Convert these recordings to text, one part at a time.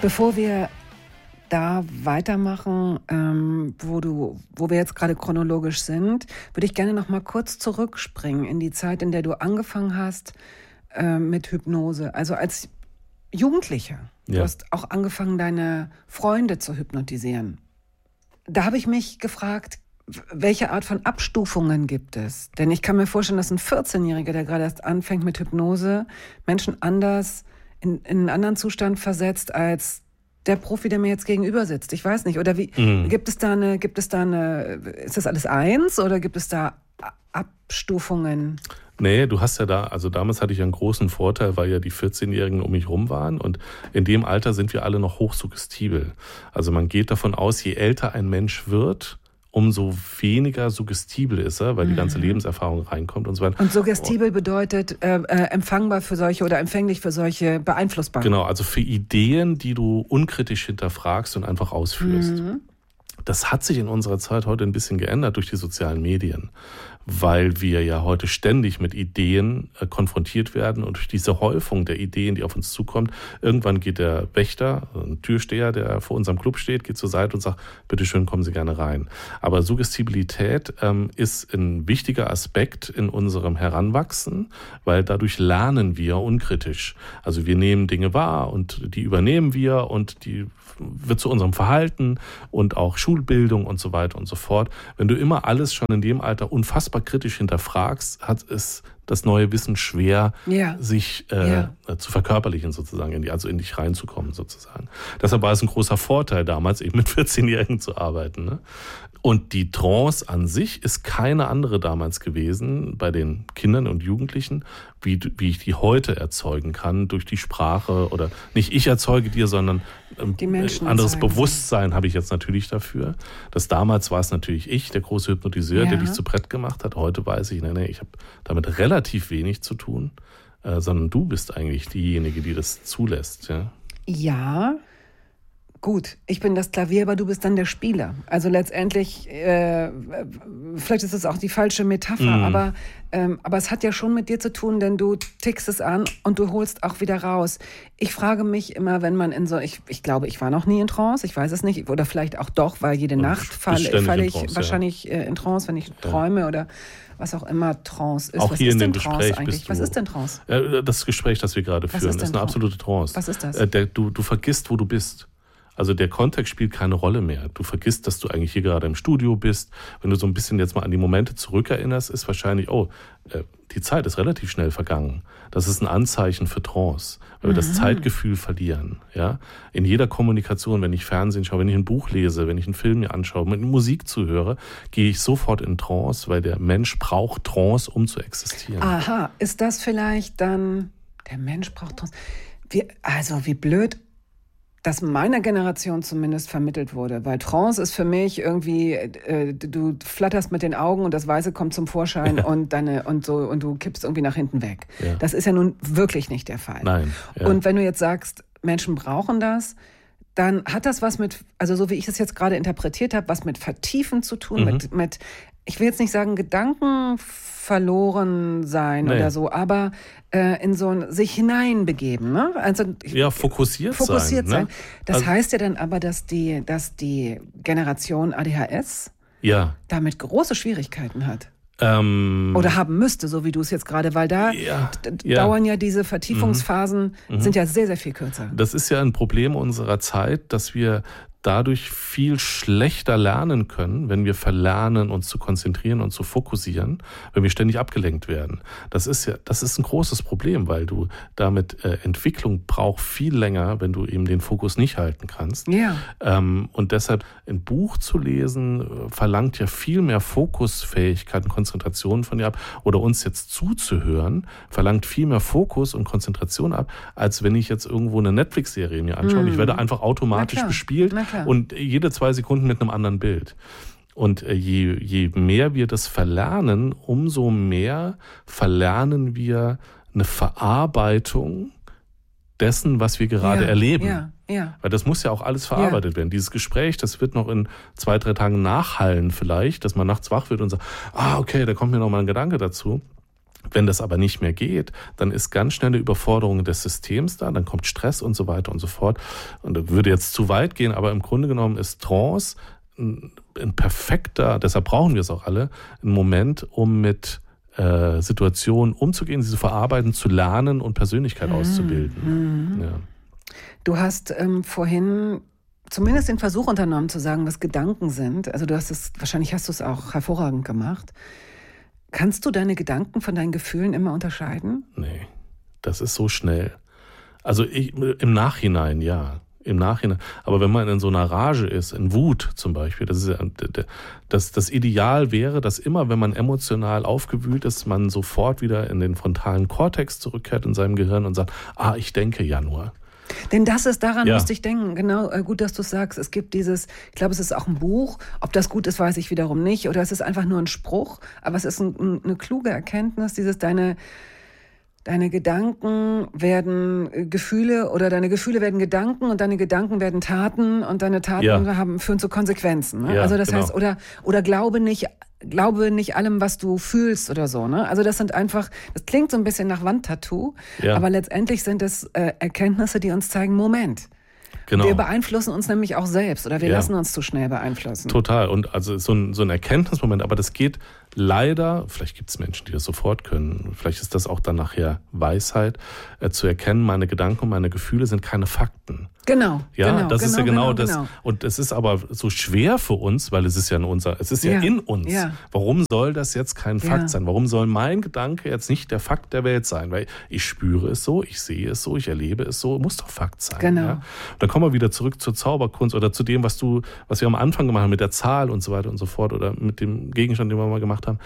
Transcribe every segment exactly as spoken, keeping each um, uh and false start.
Bevor wir da weitermachen, ähm, wo du, wo wir jetzt gerade chronologisch sind, würde ich gerne noch mal kurz zurückspringen in die Zeit, in der du angefangen hast äh, mit Hypnose. Also als Jugendlicher. Ja. Du hast auch angefangen, deine Freunde zu hypnotisieren. Da habe ich mich gefragt, welche Art von Abstufungen gibt es? Denn ich kann mir vorstellen, dass ein vierzehnjähriger, der gerade erst anfängt mit Hypnose, Menschen anders in, in einen anderen Zustand versetzt als der Profi, der mir jetzt gegenüber sitzt. Ich weiß nicht. Oder wie, mhm. gibt es da eine, gibt es da eine, ist das alles eins oder gibt es da Abstufungen? Nee, du hast ja da, also damals hatte ich einen großen Vorteil, weil ja die vierzehnjährigen um mich rum waren und in dem Alter sind wir alle noch hochsuggestibel. Also man geht davon aus, je älter ein Mensch wird, umso weniger suggestibel ist er, weil die ganze Lebenserfahrung reinkommt und so weiter. Und suggestibel bedeutet äh, äh, empfangbar für solche oder empfänglich für solche, beeinflussbar. Genau, also für Ideen, die du unkritisch hinterfragst und einfach ausführst. Mhm. Das hat sich in unserer Zeit heute ein bisschen geändert durch die sozialen Medien, weil wir ja heute ständig mit Ideen äh, konfrontiert werden und durch diese Häufung der Ideen, die auf uns zukommt, irgendwann geht der Wächter, ein Türsteher, der vor unserem Club steht, geht zur Seite und sagt, bitte schön, kommen Sie gerne rein. Aber Suggestibilität ähm, ist ein wichtiger Aspekt in unserem Heranwachsen, weil dadurch lernen wir unkritisch. Also wir nehmen Dinge wahr und die übernehmen wir und die wird zu unserem Verhalten und auch Schulbildung und so weiter und so fort. Wenn du immer alles schon in dem Alter unfassbar kritisch hinterfragst, hat es das neue Wissen schwer, ja. sich äh, ja. zu verkörperlichen sozusagen, in die, also in dich reinzukommen sozusagen. Deshalb war es ein großer Vorteil damals, eben mit vierzehnjährigen zu arbeiten. Ne? Und die Trance an sich ist keine andere damals gewesen bei den Kindern und Jugendlichen, wie, wie ich die heute erzeugen kann durch die Sprache oder nicht ich erzeuge dir, sondern ähm, die Menschen anderes erzeugen. Bewusstsein habe ich jetzt natürlich dafür. Das damals war es natürlich ich, der große Hypnotiseur, ja. der dich zu Brett gemacht hat. Heute weiß ich, nee, nee, ich habe damit relativ wenig zu tun, äh, sondern du bist eigentlich diejenige, die das zulässt. Ja. Ja. Gut, ich bin das Klavier, aber du bist dann der Spieler. Also letztendlich, äh, vielleicht ist es auch die falsche Metapher, mm. aber, ähm, aber es hat ja schon mit dir zu tun, denn du tickst es an und du holst auch wieder raus. Ich frage mich immer, wenn man in so, ich, ich glaube, ich war noch nie in Trance, ich weiß es nicht, oder vielleicht auch doch, weil jede und Nacht falle, falle ich Trance, wahrscheinlich ja. in Trance, wenn ich ja. träume oder was auch immer Trance ist. Auch was hier ist in denn dem Trance Gespräch eigentlich? bist du, was ist denn Trance? Das Gespräch, das wir gerade führen, ist, ist eine absolute Trance. Was ist das? Äh, der, du, du vergisst, wo du bist. Also der Kontext spielt keine Rolle mehr. Du vergisst, dass du eigentlich hier gerade im Studio bist. Wenn du so ein bisschen jetzt mal an die Momente zurückerinnerst, ist wahrscheinlich, oh, äh, die Zeit ist relativ schnell vergangen. Das ist ein Anzeichen für Trance, weil wir mhm. das Zeitgefühl verlieren. Ja? In jeder Kommunikation, wenn ich Fernsehen schaue, wenn ich ein Buch lese, wenn ich einen Film mir anschaue, mit Musik zuhöre, gehe ich sofort in Trance, weil der Mensch braucht Trance, um zu existieren. Aha, ist das vielleicht dann, der Mensch braucht Trance? Wie, also wie blöd, das meiner Generation zumindest vermittelt wurde. Weil Trance ist für mich irgendwie, äh, du flatterst mit den Augen und das Weiße kommt zum Vorschein ja. und deine und so und du kippst irgendwie nach hinten weg. Ja. Das ist ja nun wirklich nicht der Fall. Nein. Ja. Und wenn du jetzt sagst, Menschen brauchen das, dann hat das was mit, also so wie ich es jetzt gerade interpretiert habe, was mit Vertiefen zu tun, mhm. mit, mit, ich will jetzt nicht sagen Gedanken verloren sein nee. oder so, aber äh, in so ein sich hineinbegeben, ne? Also ja, fokussiert, fokussiert sein. sein. Ne? Das also, heißt ja dann aber, dass die, dass die Generation A D H S ja. damit große Schwierigkeiten hat. Ähm, oder haben müsste, so wie du es jetzt gerade, weil da ja, d- ja. dauern ja diese Vertiefungsphasen, mhm. sind ja sehr, sehr viel kürzer. Das ist ja ein Problem unserer Zeit, dass wir dadurch viel schlechter lernen können, wenn wir verlernen, uns zu konzentrieren und zu fokussieren, wenn wir ständig abgelenkt werden. Das ist ja, das ist ein großes Problem, weil du damit äh, Entwicklung braucht viel länger, wenn du eben den Fokus nicht halten kannst. Ja. Ähm, und deshalb ein Buch zu lesen äh, verlangt ja viel mehr Fokusfähigkeit und Konzentration von dir ab. Oder uns jetzt zuzuhören verlangt viel mehr Fokus und Konzentration ab, als wenn ich jetzt irgendwo eine Netflix-Serie mir anschaue. Mm. Ich werde einfach automatisch bespielt. Und jede zwei Sekunden mit einem anderen Bild. Und je, je mehr wir das verlernen, umso mehr verlernen wir eine Verarbeitung dessen, was wir gerade ja, erleben. Ja, ja. Weil das muss ja auch alles verarbeitet ja. werden. Dieses Gespräch, das wird noch in zwei, drei Tagen nachhallen vielleicht, dass man nachts wach wird und sagt, ah, okay, da kommt mir noch mal ein Gedanke dazu. wenn das aber nicht mehr geht, dann ist ganz schnell eine Überforderung des Systems da, dann kommt Stress und so weiter und so fort. Und das würde jetzt zu weit gehen, aber im Grunde genommen ist Trance ein, ein perfekter, deshalb brauchen wir es auch alle, ein Moment, um mit äh, Situationen umzugehen, sie zu verarbeiten, zu lernen und Persönlichkeit mhm. auszubilden. Mhm. Ja. Du hast ähm, vorhin zumindest den Versuch unternommen zu sagen, was Gedanken sind. Also du hast es, wahrscheinlich hast du es auch hervorragend gemacht. Kannst du deine Gedanken von deinen Gefühlen immer unterscheiden? Nee, das ist so schnell. Also ich, im Nachhinein, ja, im Nachhinein. Aber wenn man in so einer Rage ist, in Wut zum Beispiel, das ist ja, das, das Ideal wäre, dass immer, wenn man emotional aufgewühlt ist, man sofort wieder in den frontalen Kortex zurückkehrt in seinem Gehirn und sagt, ah, ich denke ja nur. Denn das ist, daran ja. musste ich denken, genau, äh, gut, dass du es sagst, es gibt dieses, ich glaube, es ist auch ein Buch, ob das gut ist, weiß ich wiederum nicht, oder es ist einfach nur ein Spruch, aber es ist ein, ein, eine kluge Erkenntnis, dieses, deine, deine Gedanken werden Gefühle, oder deine Gefühle werden Gedanken und deine Gedanken werden Taten und deine Taten ja. haben, führen zu Konsequenzen. Ne? Ja, also das genau. heißt, oder, oder glaube nicht, glaube nicht allem, was du fühlst oder so. Ne? Also das sind einfach, das klingt so ein bisschen nach Wandtattoo, ja. aber letztendlich sind es äh, Erkenntnisse, die uns zeigen, Moment, genau. wir beeinflussen uns nämlich auch selbst oder wir ja. lassen uns zu schnell beeinflussen. Total. Und also so ein, so ein Erkenntnismoment, aber das geht leider, vielleicht gibt es Menschen, die das sofort können, vielleicht ist das auch dann nachher Weisheit, äh, zu erkennen, meine Gedanken und meine Gefühle sind keine Fakten. Genau, ja, genau, das genau, ist ja genau, genau das. Genau. Und es ist aber so schwer für uns, weil es ist ja in unser, es ist ja, ja in uns. Ja. Warum soll das jetzt kein Fakt ja. sein? Warum soll mein Gedanke jetzt nicht der Fakt der Welt sein? Weil ich spüre es so, ich sehe es so, ich erlebe es so, muss doch Fakt sein. Genau. Ja? Dann kommen wir wieder zurück zur Zauberkunst oder zu dem, was du, was wir am Anfang gemacht haben mit der Zahl und so weiter und so fort oder mit dem Gegenstand, den wir mal gemacht haben.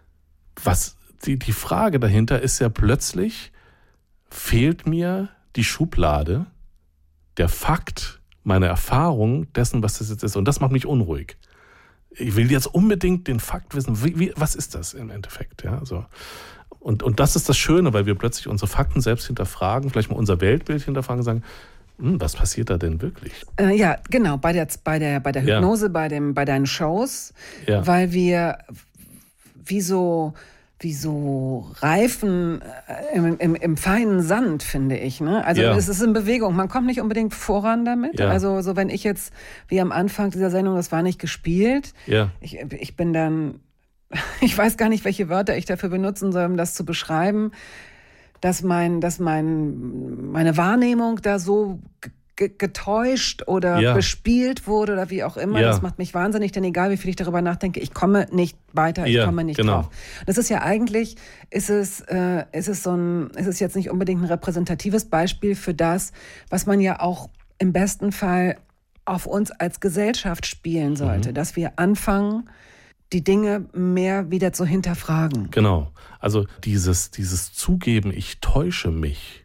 Was die, die Frage dahinter ist ja plötzlich, fehlt mir die Schublade, der Fakt, meine Erfahrung dessen, was das jetzt ist. Und das macht mich unruhig. Ich will jetzt unbedingt den Fakt wissen, wie, wie, was ist das im Endeffekt? Ja, so. und, und das ist das Schöne, weil wir plötzlich unsere Fakten selbst hinterfragen, vielleicht mal unser Weltbild hinterfragen und sagen, hm, was passiert da denn wirklich? Äh, ja, genau, bei der, bei der, bei der Hypnose, ja. bei, dem, bei deinen Shows, ja. weil wir wie so... wie so Reifen im, im, im feinen Sand, finde ich. Ne? Also ja. es ist in Bewegung. Man kommt nicht unbedingt voran damit. Ja. Also so wenn ich jetzt, wie am Anfang dieser Sendung, das war nicht gespielt. Ja. Ich, ich bin dann, ich weiß gar nicht, welche Wörter ich dafür benutzen soll, um das zu beschreiben, dass mein, dass mein, meine Wahrnehmung da so getäuscht oder ja. bespielt wurde oder wie auch immer. Ja. Das macht mich wahnsinnig, denn egal wie viel ich darüber nachdenke, ich komme nicht weiter, ich ja, komme nicht genau. drauf. Das ist ja eigentlich, ist es, äh, ist es so ein, ist es jetzt nicht unbedingt ein repräsentatives Beispiel für das, was man ja auch im besten Fall auf uns als Gesellschaft spielen sollte, mhm. dass wir anfangen, die Dinge mehr wieder zu hinterfragen. Genau. Also dieses, dieses Zugeben, ich täusche mich.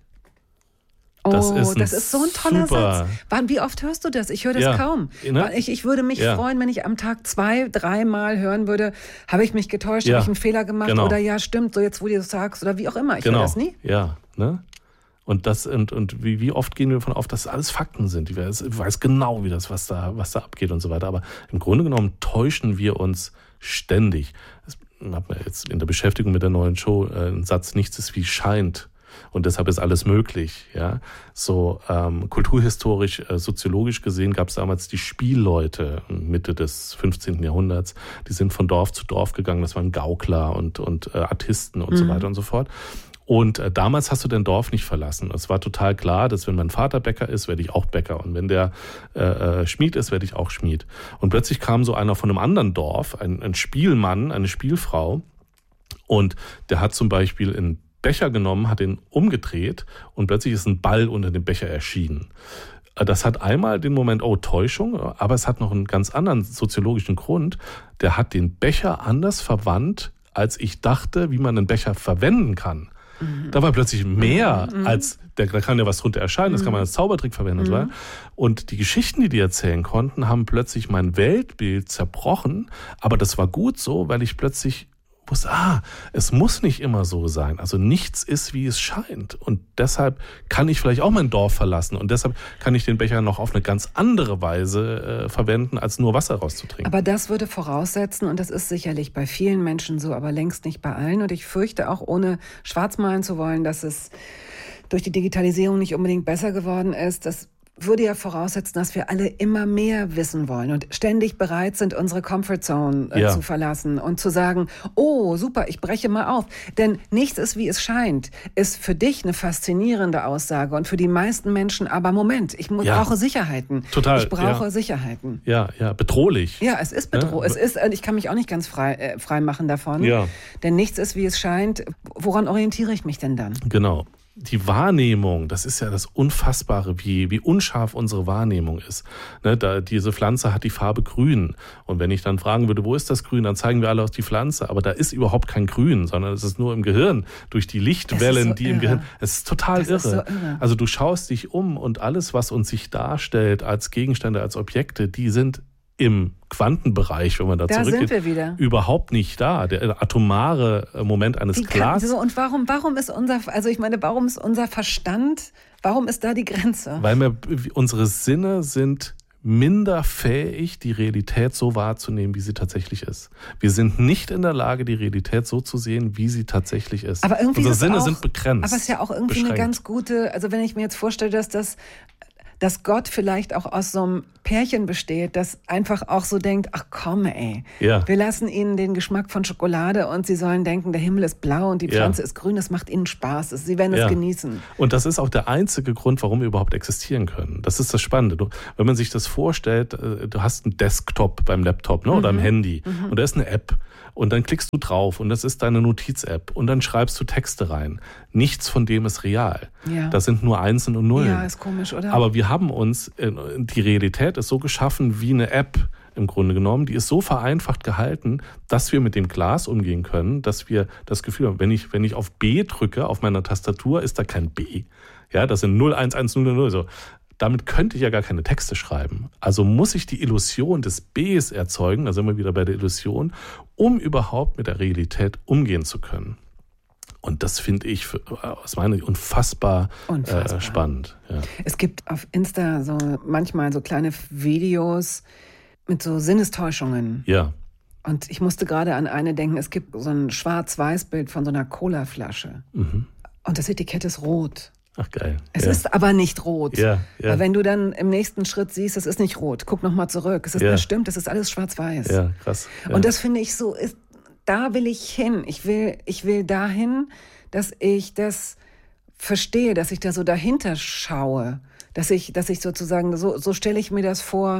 Das oh, ist, das ist so ein toller super. Satz. Wie oft hörst du das? Ich höre das ja. kaum. Ne? Ich, ich würde mich ja. freuen, wenn ich am Tag zwei, dreimal hören würde, habe ich mich getäuscht, ja. habe ich einen Fehler gemacht genau. oder ja, stimmt, so jetzt, wo du das sagst oder wie auch immer. Ich genau. höre das nie. Ja, ne? Und das und, und wie, wie oft gehen wir davon auf, dass alles Fakten sind. Ich weiß, ich weiß genau, wie das, was da, was da abgeht und so weiter. Aber im Grunde genommen täuschen wir uns ständig. Ich habe jetzt in der Beschäftigung mit der neuen Show äh, einen Satz, nichts ist wie scheint. Und deshalb ist alles möglich. Ja, so ähm, kulturhistorisch, äh, soziologisch gesehen gab es damals die Spielleute Mitte des fünfzehnten Jahrhunderts. Die sind von Dorf zu Dorf gegangen. Das waren Gaukler und und äh, Artisten und mhm. so weiter und so fort. Und äh, damals hast du dein Dorf nicht verlassen. Es war total klar, dass wenn mein Vater Bäcker ist, werde ich auch Bäcker. Und wenn der äh, Schmied ist, werde ich auch Schmied. Und plötzlich kam so einer von einem anderen Dorf, ein, ein Spielmann, eine Spielfrau. Und der hat zum Beispiel einen Becher genommen, hat ihn umgedreht und plötzlich ist ein Ball unter dem Becher erschienen. Das hat einmal den Moment, oh, Täuschung, aber es hat noch einen ganz anderen soziologischen Grund. Der hat den Becher anders verwandt, als ich dachte, wie man einen Becher verwenden kann. Mhm. Da war plötzlich mehr mhm. als, da kann ja was drunter erscheinen, das kann man als Zaubertrick verwenden. Mhm. Und die Geschichten, die die erzählen konnten, haben plötzlich mein Weltbild zerbrochen, aber das war gut so, weil ich plötzlich wusste, ah, es muss nicht immer so sein. Also nichts ist, wie es scheint. Und deshalb kann ich vielleicht auch mein Dorf verlassen. Und deshalb kann ich den Becher noch auf eine ganz andere Weise äh, verwenden, als nur Wasser rauszutrinken. Aber das würde voraussetzen, und das ist sicherlich bei vielen Menschen so, aber längst nicht bei allen. Und ich fürchte auch, ohne schwarz malen zu wollen, dass es durch die Digitalisierung nicht unbedingt besser geworden ist, dass würde ja voraussetzen, dass wir alle immer mehr wissen wollen und ständig bereit sind, unsere Comfortzone äh, ja. zu verlassen und zu sagen, oh, super, ich breche mal auf. Denn nichts ist, wie es scheint, ist für dich eine faszinierende Aussage und für die meisten Menschen aber, Moment, ich muss, ja. brauche Sicherheiten. Total, ich brauche ja. Sicherheiten. Ja, ja, bedrohlich. Ja, es ist bedrohlich. Ja. Es ist, ich kann mich auch nicht ganz frei, äh, frei machen davon. Ja. Denn nichts ist, wie es scheint. Woran orientiere ich mich denn dann? Genau. Die Wahrnehmung, das ist ja das Unfassbare, wie, wie unscharf unsere Wahrnehmung ist. Ne, da, diese Pflanze hat die Farbe grün. Und wenn ich dann fragen würde, wo ist das Grün, dann zeigen wir alle auf die Pflanze. Aber da ist überhaupt kein Grün, sondern es ist nur im Gehirn, durch die Lichtwellen, so die irre. im Gehirn. Es ist total das irre. Ist so irre. Also du schaust dich um und alles, was uns sich darstellt als Gegenstände, als Objekte, die sind im Quantenbereich, wenn man da, da zurückgeht, sind wir wieder. überhaupt nicht da. Der atomare Moment eines Glases. So, und warum, warum ist unser, also ich meine, warum ist unser Verstand, warum ist da die Grenze? Weil wir, unsere Sinne sind minder fähig, die Realität so wahrzunehmen, wie sie tatsächlich ist. Wir sind nicht in der Lage, die Realität so zu sehen, wie sie tatsächlich ist. Aber irgendwie unsere ist Sinne auch, sind begrenzt. Aber es ist ja auch irgendwie beschränkt. Eine ganz gute, also wenn ich mir jetzt vorstelle, dass das dass Gott vielleicht auch aus so einem Pärchen besteht, das einfach auch so denkt, ach komm ey, ja. wir lassen ihnen den Geschmack von Schokolade und sie sollen denken, der Himmel ist blau und die Pflanze ja. ist grün, das macht ihnen Spaß, sie werden ja. es genießen. Und das ist auch der einzige Grund, warum wir überhaupt existieren können. Das ist das Spannende. Du, wenn man sich das vorstellt, du hast einen Desktop beim Laptop, ne, oder mhm. am Handy mhm. und da ist eine App. Und dann klickst du drauf und das ist deine Notiz-App und dann schreibst du Texte rein. Nichts von dem ist real. Ja. Das sind nur Einsen und Nullen. Ja, ist komisch, oder? Aber wir haben uns, die Realität ist so geschaffen wie eine App im Grunde genommen. Die ist so vereinfacht gehalten, dass wir mit dem Glas umgehen können, dass wir das Gefühl haben, wenn ich, wenn ich auf B drücke, auf meiner Tastatur, ist da kein B. Ja, das sind null eins eins null null so. Damit könnte ich ja gar keine Texte schreiben. Also muss ich die Illusion des Bs erzeugen, da sind wir wieder bei der Illusion, um überhaupt mit der Realität umgehen zu können. Und das finde ich für, aus meiner Sicht unfassbar, unfassbar. Äh, spannend. Ja. Es gibt auf Insta so manchmal so kleine Videos mit so Sinnestäuschungen. Ja. Und ich musste gerade an eine denken, es gibt so ein Schwarz-Weiß-Bild von so einer Colaflasche. Mhm. Und das Etikett ist rot. Ach geil. Es ja. ist aber nicht rot. Ja, ja. Weil wenn du dann im nächsten Schritt siehst, es ist nicht rot, guck nochmal zurück. Es ist ja. nicht stimmt, es ist alles schwarz-weiß. Ja, krass. Ja. Und das finde ich so, ist, da will ich hin. Ich will, ich will dahin, dass ich das verstehe, dass ich da so dahinter schaue. Dass ich, dass ich sozusagen, so, so stelle ich mir das vor,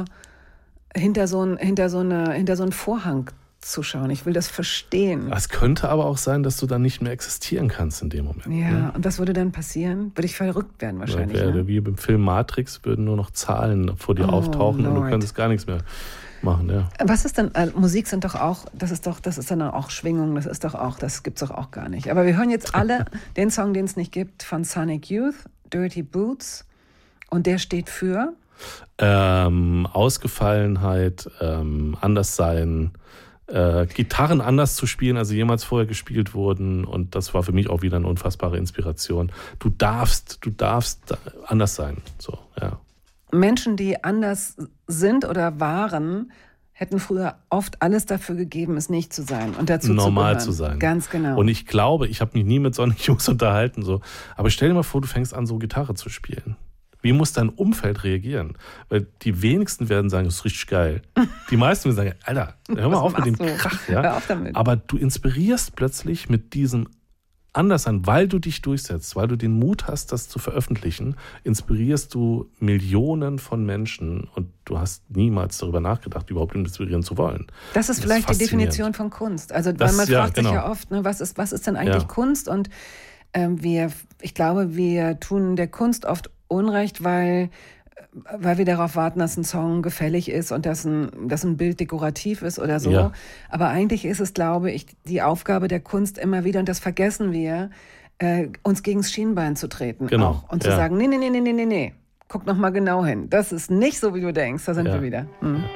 hinter so ein, hinter so eine, hinter so einen Vorhang zu schauen. Ich will das verstehen. Es könnte aber auch sein, dass du dann nicht mehr existieren kannst in dem Moment. Ja, ne? Und was würde dann passieren? Würde ich verrückt werden wahrscheinlich. Ja, ne? Wie beim Film Matrix würden nur noch Zahlen vor dir oh, auftauchen Lord. Und du könntest gar nichts mehr machen. Ja. Was ist denn, äh, Musik sind doch auch, das ist doch, das ist dann auch Schwingung, das ist doch auch, das gibt's doch auch gar nicht. Aber wir hören jetzt alle den Song, den es nicht gibt, von Sonic Youth, Dirty Boots. Und der steht für? Ähm, Ausgefallenheit, ähm, Anderssein, Äh, Gitarren anders zu spielen, als sie jemals vorher gespielt wurden. Und das war für mich auch wieder eine unfassbare Inspiration. Du darfst, du darfst anders sein. So, ja. Menschen, die anders sind oder waren, hätten früher oft alles dafür gegeben, es nicht zu sein und dazu normal zu, zu sein. Ganz genau. Und ich glaube, ich habe mich nie mit solchen Jungs unterhalten. So. Aber stell dir mal vor, du fängst an, so Gitarre zu spielen. Wie muss dein Umfeld reagieren? Weil die wenigsten werden sagen, das ist richtig geil. Die meisten werden sagen, Alter, hör mal auf mit dem Krach. Ja? Hör auf damit. Aber du inspirierst plötzlich mit diesem Anderssein, weil du dich durchsetzt, weil du den Mut hast, das zu veröffentlichen, inspirierst du Millionen von Menschen und du hast niemals darüber nachgedacht, überhaupt inspirieren zu wollen. Das ist das vielleicht ist die Definition von Kunst. Also das, weil man ja, fragt genau. sich ja oft, ne, was ist, was ist denn eigentlich ja. Kunst? Und ähm, wir, ich glaube, wir tun der Kunst oft Unrecht, weil, weil wir darauf warten, dass ein Song gefällig ist und dass ein, dass ein Bild dekorativ ist oder so. Ja. Aber eigentlich ist es, glaube ich, die Aufgabe der Kunst immer wieder, und das vergessen wir, äh, uns gegens Schienbein zu treten. Genau. Auch. Und ja. zu sagen, nee, nee, nee, nee, nee, nee, guck noch mal genau hin. Das ist nicht so, wie du denkst. Da sind ja. wir wieder. Mhm.